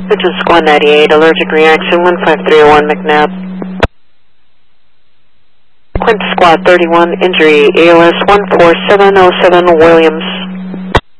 Pigeon Squad 98, allergic reaction 15301 McNabb. Quint Squad 31, injury ALS 14707 Williams.